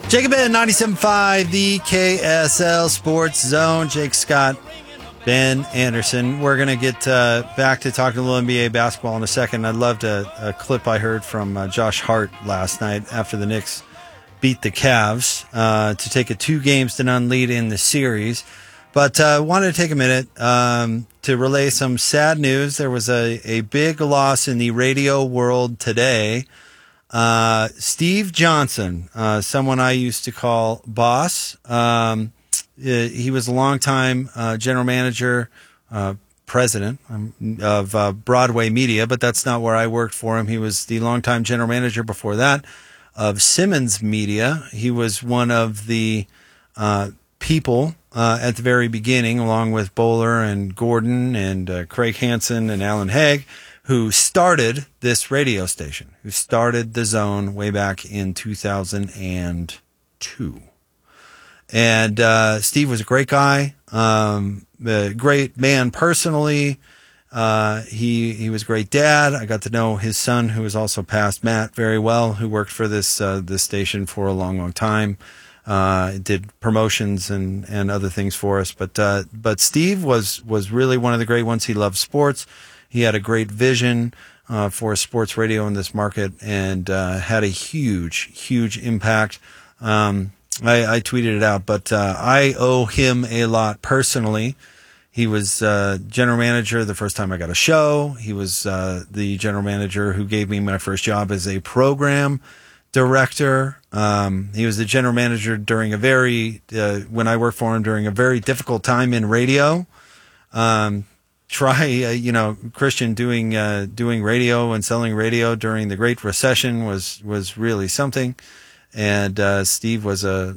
Jacob Ben, 97.5, the KSL Sports Zone. Jake Scott, Ben Anderson. We're going to get back to talking a little NBA basketball in a second. I loved a clip I heard from Josh Hart last night after the Knicks beat the Cavs to take a 2-0 lead in the series. But wanted to take a minute to relay some sad news. There was a big loss in the radio world today. Steve Johnson, someone I used to call boss. He was a longtime general manager, president of Broadway Media, but that's not where I worked for him. He was the longtime general manager before that of Simmons Media. He was one of the people at the very beginning, along with Bowler and Gordon and Craig Hansen and Alan Haig, who started this radio station, who started The Zone way back in 2002. And Steve was a great guy, a great man personally. He was a great dad. I got to know his son, who was also passed, Matt, very well, who worked for this station for a long, long time. Did promotions and other things for us. But Steve was really one of the great ones. He loved sports. He had a great vision for sports radio in this market and had a huge, huge impact. I tweeted it out, but I owe him a lot personally. He was general manager the first time I got a show. He was the general manager who gave me my first job as a program director. He was the general manager during when I worked for him during a very difficult time in radio. Christian doing radio and selling radio during the Great Recession was really something. And Steve was a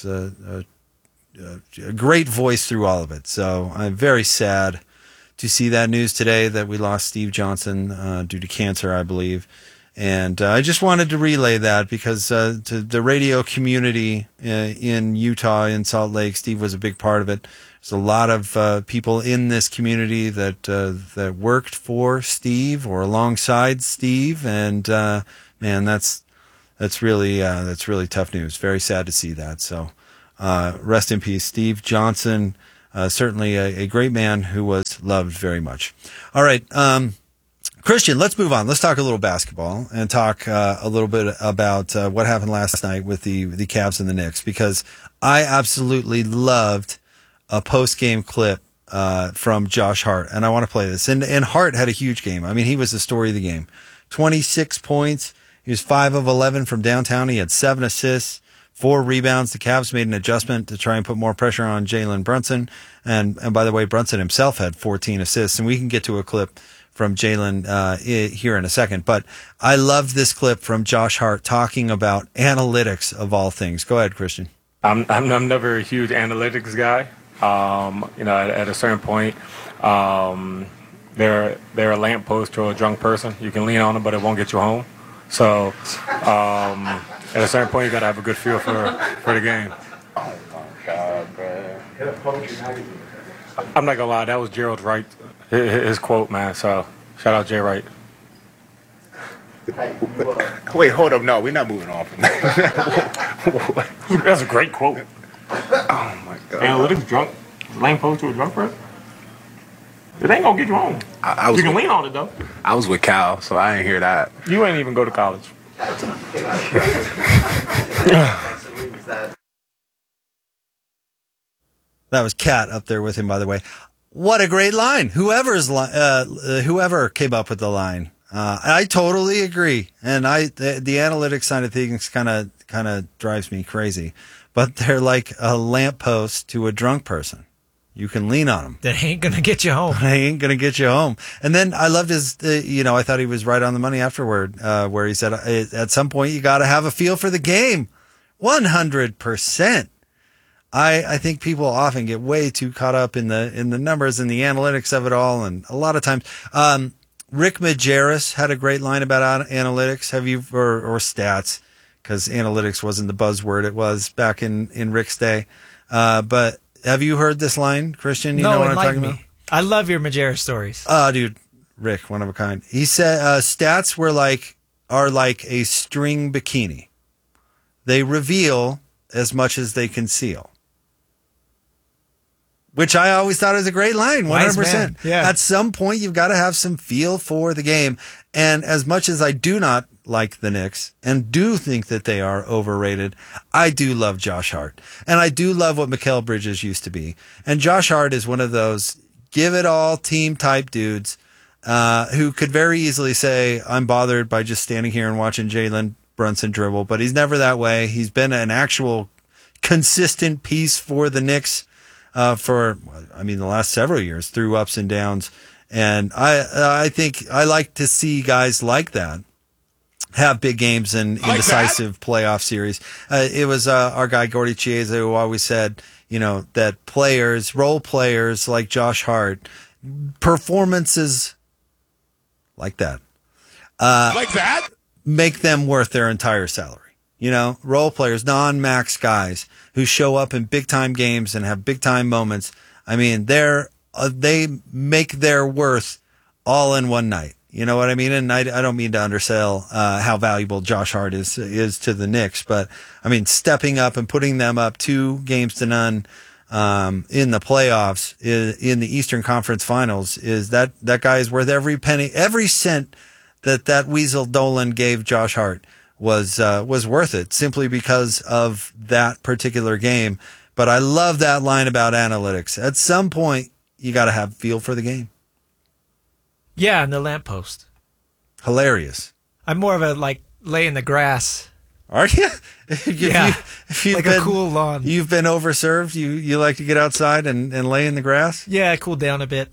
great voice through all of it. So I'm very sad to see that news today that we lost Steve Johnson due to cancer, I believe. And I just wanted to relay that because to the radio community in Utah, in Salt Lake, Steve was a big part of it. There's a lot of people in this community that worked for Steve or alongside Steve, and man, that's really tough news. Very sad to see that. So rest in peace, Steve Johnson. Certainly a great man who was loved very much. All right. Christian, let's move on. Let's talk a little basketball and talk a little bit about what happened last night with the Cavs and the Knicks, because I absolutely loved a post-game clip from Josh Hart, and I want to play this. And Hart had a huge game. I mean, he was the story of the game. 26 points. He was 5 of 11 from downtown. He had 7 assists, 4 rebounds. The Cavs made an adjustment to try and put more pressure on Jalen Brunson. And by the way, Brunson himself had 14 assists, and we can get to a clip from Jalen here in a second. But I loved this clip from Josh Hart talking about analytics of all things. Go ahead, Christian. I'm never a huge analytics guy. At a certain point, they're a lamppost to a drunk person. You can lean on them, but it won't get you home. So at a certain point, you got to have a good feel for the game. Oh, my God, bro. I'm not going to lie. That was Gerald Wright, his quote, man. So shout out Jay Wright. Wait, hold up. No, we're not moving on from that. That's a great quote. Oh, my God. Analytics drunk? Lamppost to a drunk person? It ain't going to get you home. You can lean on it, though. I was with Cal, so I didn't hear that. You ain't even go to college. That was Kat up there with him, by the way. What a great line. Whoever came up with the line. I totally agree. And the analytics side of things kind of drives me crazy. But they're like a lamppost to a drunk person. You can lean on them. That ain't going to get you home. They ain't going to get you home. And then I loved his, I thought he was right on the money afterward, where he said, at some point you got to have a feel for the game. 100%. I think people often get way too caught up in the numbers and the analytics of it all. And a lot of times, Rick Majerus had a great line about analytics. Or stats, because analytics wasn't the buzzword it was back in Rick's day. But have you heard this line, Christian? You know what I'm talking about? I love your Majerus stories. Oh, dude, Rick, one of a kind. He said stats are like a string bikini. They reveal as much as they conceal. Which I always thought was a great line, 100%. Wise man, yeah. At some point, you've got to have some feel for the game. And as much as I do not like the Knicks and do think that they are overrated, I do love Josh Hart. And I do love what Mikal Bridges used to be. And Josh Hart is one of those give-it-all team-type dudes who could very easily say, I'm bothered by just standing here and watching Jalen Brunson dribble. But he's never that way. He's been an actual consistent piece for the Knicks for the last several years through ups and downs. And I think I like to see guys like that have big games in decisive playoff series. It was our guy Gordy Chiesa who always said, that players, role players like Josh Hart, performances like that, make them worth their entire salary. Role players, non-max guys who show up in big time games and have big time moments. I mean, they make their worth all in one night. You know what I mean? And I don't mean to undersell how valuable Josh Hart is to the Knicks, but I mean, stepping up and putting them up 2-0 in the playoffs in the Eastern Conference Finals is that guy is worth every penny, every cent that Weasel Dolan gave Josh Hart was worth it simply because of that particular game. But I love that line about analytics. At some point, you got to have feel for the game. Yeah, and the lamppost. Hilarious. I'm more of a lay in the grass. Are you? If you've been, a cool lawn. You've been overserved. You like to get outside and lay in the grass? Yeah, cool down a bit.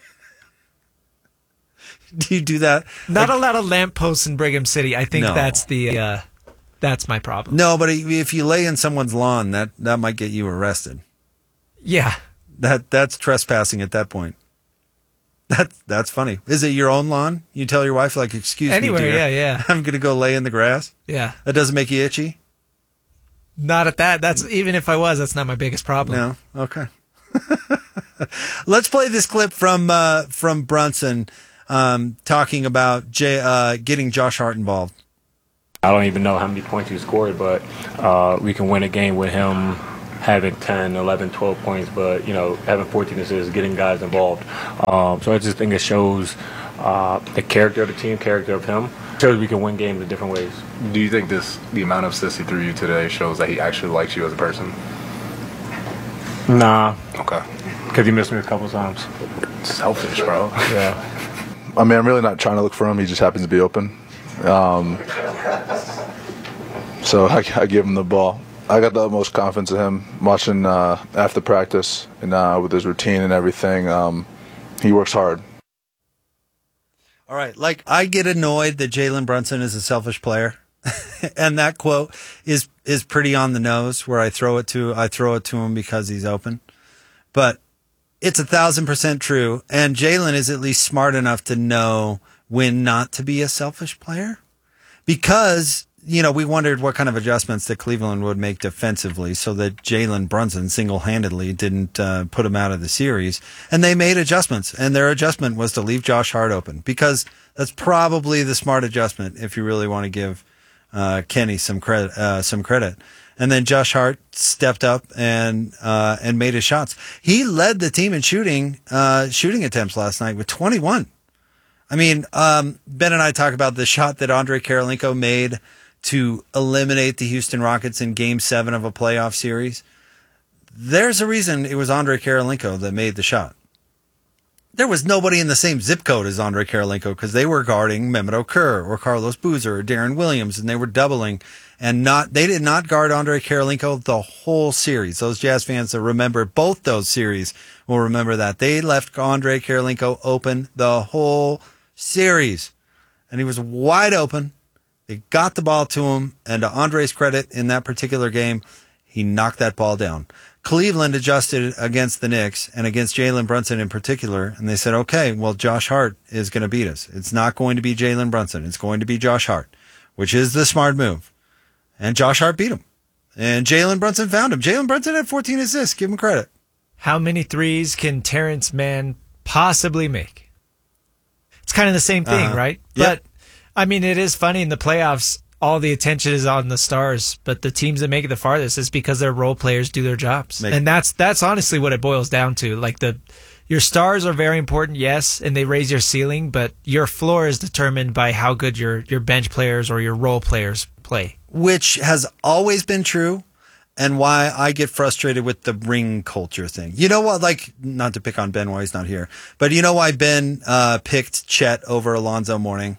Do you do that? Not a lot of lampposts in Brigham City. I think No. that's my problem. No, but if you lay in someone's lawn, that might get you arrested. Yeah. That's trespassing at that point. That's funny. Is it your own lawn? You tell your wife, excuse me, Anywhere, dear, yeah. I'm going to go lay in the grass? Yeah. That doesn't make you itchy? Not at that. That's even if I was, that's not my biggest problem. No? Okay. Let's play this clip from Brunson talking about getting Josh Hart involved. I don't even know how many points he scored, but we can win a game with him having 10, 11, 12 points, but, having 14 assists, getting guys involved. So I just think it shows the character of the team, character of him. It shows we can win games in different ways. Do you think the amount of assists he threw you today shows that he actually likes you as a person? Nah. Okay. Because he missed me a couple times. Selfish, bro. Yeah. I'm really not trying to look for him. He just happens to be open. So I give him the ball. I got the utmost confidence in him. Watching after practice and with his routine and everything, he works hard. All right. I get annoyed that Jalen Brunson is a selfish player. And that quote is pretty on the nose where I throw it to him because he's open. But it's 1,000% true. And Jalen is at least smart enough to know when not to be a selfish player. Because, we wondered what kind of adjustments that Cleveland would make defensively so that Jalen Brunson single-handedly didn't put him out of the series. And they made adjustments. And their adjustment was to leave Josh Hart open. Because that's probably the smart adjustment if you really want to give Kenny some credit. And then Josh Hart stepped up and made his shots. He led the team in shooting attempts last night with 21. I mean, Ben and I talk about the shot that Andrei Karolinko made to eliminate the Houston Rockets in Game 7 of a playoff series. There's a reason it was Andrei Karolinko that made the shot. There was nobody in the same zip code as Andrei Karolinko because they were guarding Mehmet Okur or Carlos Boozer or Darren Williams, and they were doubling. And they did not guard Andrei Karolinko the whole series. Those Jazz fans that remember both those series will remember that. They left Andrei Karolinko open the whole series. And he was wide open. They got the ball to him. And to Andrei's credit in that particular game, he knocked that ball down. Cleveland adjusted against the Knicks and against Jalen Brunson in particular. And they said, okay, well, Josh Hart is going to beat us. It's not going to be Jalen Brunson. It's going to be Josh Hart, which is the smart move. And Josh Hart beat him. And Jalen Brunson found him. Jalen Brunson had 14 assists. Give him credit. How many threes can Terrence Mann possibly make? It's kind of the same thing, right? Yep. But, I mean, it is funny in the playoffs, all the attention is on the stars, but the teams that make it the farthest is because their role players do their jobs. And that's honestly what it boils down to. Like your stars are very important, yes, and they raise your ceiling, but your floor is determined by how good your bench players or your role players play. Which has always been true, and why I get frustrated with the ring culture thing. You know what, like, not to pick on Ben while he's not here, but you know why Ben picked Chet over Alonzo Mourning?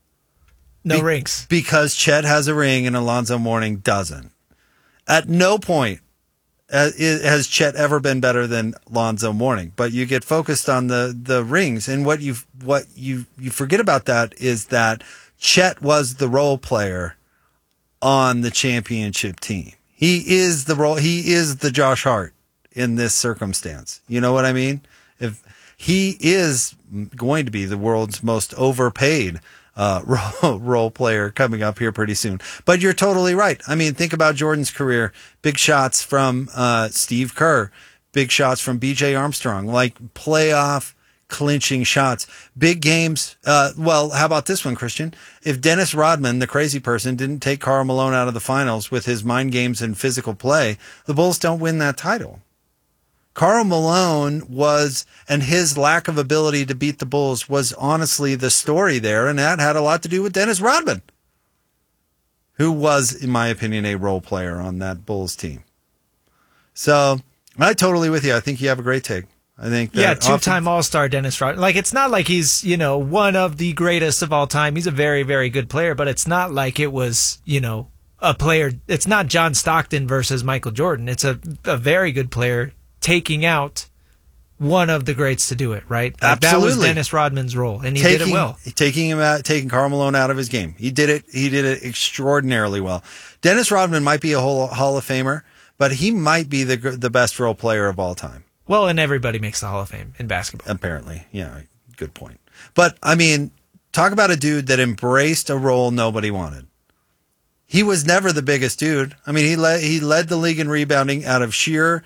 No rings. Because Chet has a ring and Alonzo Mourning doesn't. At no point has Chet ever been better than Alonzo Mourning. But you get focused on the rings, and what you forget about that is that Chet was the role player on the championship team. He is the Josh Hart in this circumstance. You know what I mean? If he is going to be the world's most overpaid role player coming up here pretty soon. But you're totally right. I mean, think about Jordan's career. Big shots from Steve Kerr. Big shots from B.J. Armstrong. Like playoff clinching shots. Big games. Well, how about this one, Christian? If Dennis Rodman, the crazy person, didn't take Karl Malone out of the finals with his mind games and physical play, the Bulls don't win that title. Karl Malone and his lack of ability to beat the Bulls was honestly the story there, and that had a lot to do with Dennis Rodman, who was, in my opinion, a role player on that Bulls team. So, I'm totally with you. I think you have a great take. I think that two-time All-Star Dennis Rodman. Like, it's not like he's, one of the greatest of all time. He's a very, very good player, but it's not like it was, a player. It's not John Stockton versus Michael Jordan. It's a very good player taking out one of the greats to do it, right? Like, absolutely. That was Dennis Rodman's role, and he did it well. Taking Karl Malone out of his game. He did it extraordinarily well. Dennis Rodman might be a Hall of Famer, but he might be the best role player of all time. Well, and everybody makes the Hall of Fame in basketball. Apparently. Yeah, good point. But, I mean, talk about a dude that embraced a role nobody wanted. He was never the biggest dude. I mean, he led the league in rebounding out of sheer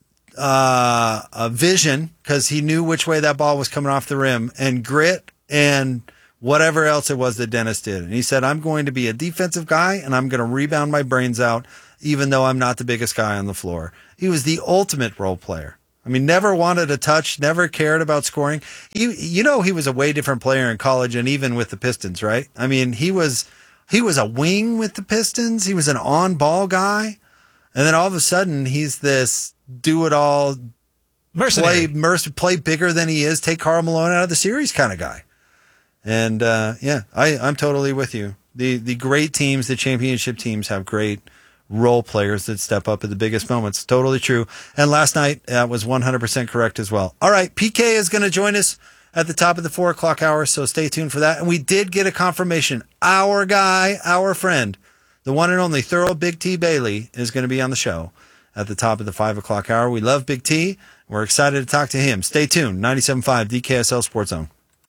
a vision, because he knew which way that ball was coming off the rim, and grit and whatever else it was that Dennis did. And he said, I'm going to be a defensive guy and I'm going to rebound my brains out, even though I'm not the biggest guy on the floor. He was the ultimate role player. I mean, never wanted a touch, never cared about scoring. He was a way different player in college and even with the Pistons, right? I mean, he was a wing with the Pistons. He was an on-ball guy. And then all of a sudden, he's this do-it-all, play bigger than he is, take Karl Malone out of the series kind of guy. And, I'm totally with you. The great teams, the championship teams, have great role players that step up at the biggest moments. Totally true. And last night, that was 100% correct as well. All right, PK is going to join us at the top of the 4 o'clock hour, so stay tuned for that. And we did get a confirmation. Our guy, our friend, the one and only Thorough Big T Bailey, is going to be on the show at the top of the 5 o'clock hour. We love Big T. We're excited to talk to him. Stay tuned. 97.5 DKSL Sports Zone.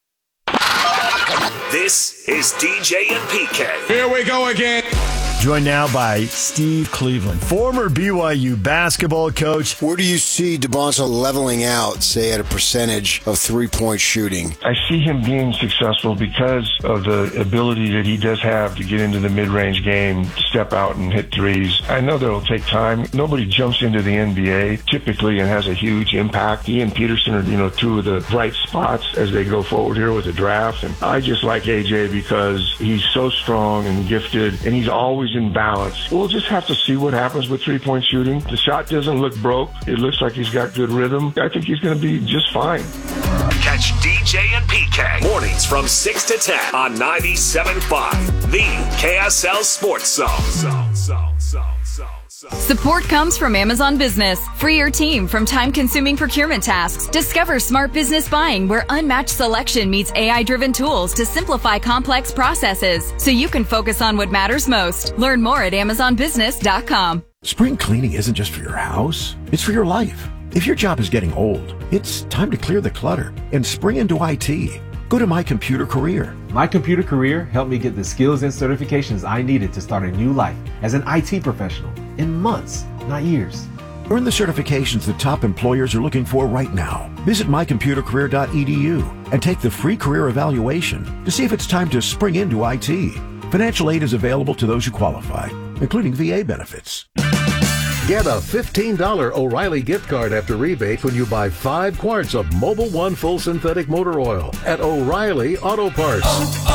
This is DJ and PK. Here we go again. Joined now by Steve Cleveland, former BYU basketball coach. Where do you see DeBonzo leveling out, say, at a percentage of three-point shooting? I see him being successful because of the ability that he does have to get into the mid-range game, step out and hit threes. I know that it'll take time. Nobody jumps into the NBA typically and has a huge impact. He and Peterson are, two of the bright spots as they go forward here with the draft. And I just like AJ because he's so strong and gifted, and he's always in balance. We'll just have to see what happens with three-point shooting. The shot doesn't look broke. It looks like he's got good rhythm. I think he's going to be just fine. Catch DJ and PK mornings from 6 to 10 on 97.5, the KSL Sports Zone. Support comes from Amazon Business. Free your team from time-consuming procurement tasks. Discover smart business buying where unmatched selection meets AI-driven tools to simplify complex processes so you can focus on what matters most. Learn more at amazonbusiness.com. Spring cleaning isn't just for your house, it's for your life. If your job is getting old, it's time to clear the clutter and spring into IT. Go to My Computer Career. My Computer Career helped me get the skills and certifications I needed to start a new life as an IT professional in months, not years. Earn the certifications that top employers are looking for right now. Visit mycomputercareer.edu and take the free career evaluation to see if it's time to spring into IT. Financial aid is available to those who qualify, including VA benefits. Get a $15 O'Reilly gift card after rebate when you buy 5 quarts of Mobil 1 full synthetic motor oil at O'Reilly Auto Parts.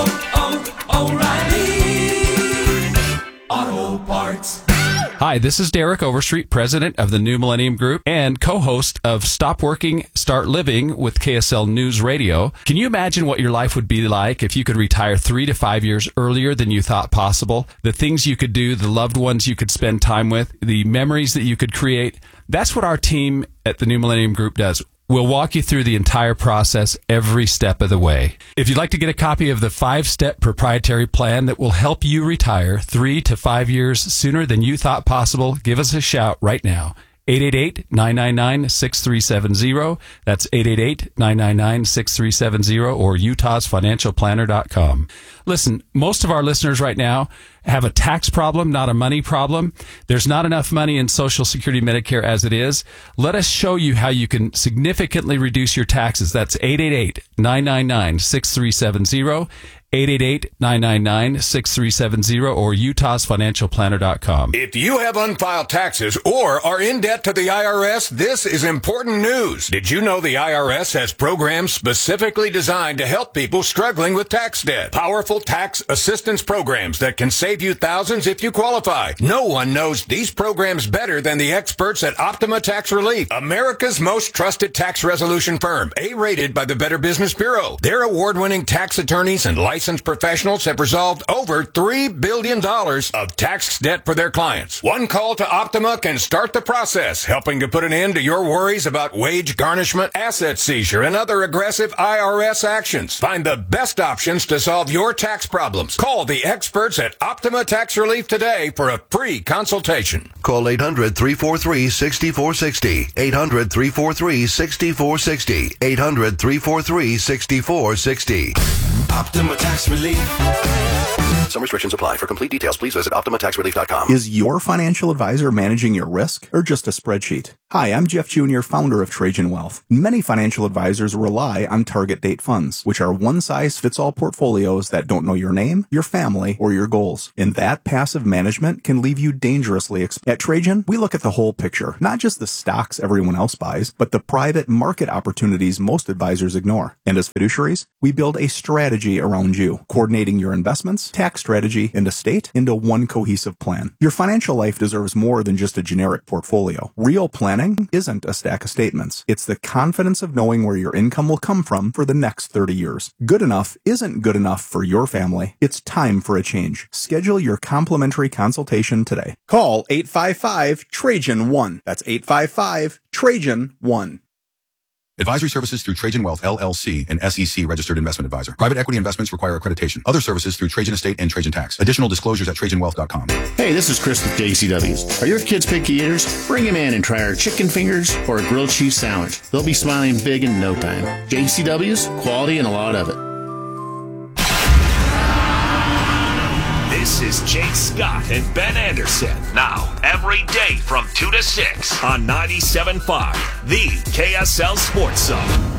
O'Reilly Auto Parts. Hi, this is Derek Overstreet, president of the New Millennium Group and co-host of Stop Working, Start Living with KSL News Radio. Can you imagine what your life would be like if you could retire 3 to 5 years earlier than you thought possible? The things you could do, the loved ones you could spend time with, the memories that you could create. That's what our team at the New Millennium Group does. We'll walk you through the entire process every step of the way. If you'd like to get a copy of the 5-step proprietary plan that will help you retire 3 to 5 years sooner than you thought possible, give us a shout right now. 888-999-6370. That's 888-999-6370 or utahsfinancialplanner.com. Listen, most of our listeners right now have a tax problem, not a money problem. There's not enough money in Social Security Medicare as it is. Let us show you how you can significantly reduce your taxes. That's 888-999-6370. 888-999-6370 or utahsfinancialplanner.com. If you have unfiled taxes or are in debt to the IRS, this is important news. Did you know the IRS has programs specifically designed to help people struggling with tax debt? Powerful tax assistance programs that can save you thousands if you qualify. No one knows these programs better than the experts at Optima Tax Relief, America's most trusted tax resolution firm, A-rated by the Better Business Bureau. Their award-winning tax attorneys and licensed professionals have resolved over $3 billion of tax debt for their clients. One call to Optima can start the process, helping to put an end to your worries about wage garnishment, asset seizure, and other aggressive IRS actions. Find the best options to solve your tax problems. Call the experts at Optima Tax Relief today for a free consultation. Call 800-343-6460. 800-343-6460. 800-343-6460. Optima Tax Relief. Some restrictions apply. For complete details, please visit OptimaTaxRelief.com. Is your financial advisor managing your risk or just a spreadsheet? Hi, I'm Jeff Jr., founder of Trajan Wealth. Many financial advisors rely on target date funds, which are one-size-fits-all portfolios that don't know your name, your family, or your goals. And that passive management can leave you dangerously exposed. At Trajan, we look at the whole picture, not just the stocks everyone else buys, but the private market opportunities most advisors ignore. And as fiduciaries, we build a strategy around you, coordinating your investments, tax strategy, and estate into one cohesive plan. Your financial life deserves more than just a generic portfolio. Real planning isn't a stack of statements. It's the confidence of knowing where your income will come from for the next 30 years. Good enough isn't good enough for your family. It's time for a change. Schedule your complimentary consultation today. Call 855-TRAJAN-1. That's 855-TRAJAN-1. Advisory services through Trajan Wealth, LLC, an SEC registered investment advisor. Private equity investments require accreditation. Other services through Trajan Estate and Trajan Tax. Additional disclosures at TrajanWealth.com. Hey, this is Chris with JCW's. Are your kids picky eaters? Bring them in and try our chicken fingers or a grilled cheese sandwich. They'll be smiling big in no time. JCW's, quality and a lot of it. This is Jake Scott and Ben Anderson. Now, every day from 2 to 6 on 97.5, the KSL Sports Zone.